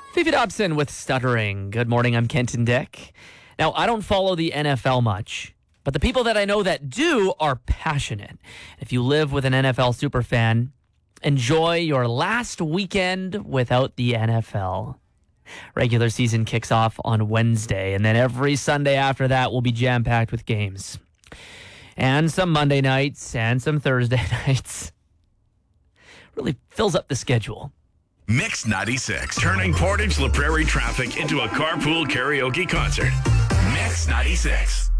Fifi Dobson with Stuttering. Good morning, I'm Kenton Dick. Now, I don't follow the NFL much, but the people that I know that do are passionate. If you live with an NFL superfan, enjoy your last weekend without the NFL. Regular season kicks off on Wednesday, and then every Sunday after that will be jam-packed with games. And some Monday nights and some Thursday nights. Really fills up the schedule. Mix 96, turning Portage La Prairie traffic into a carpool karaoke concert. Mix 96.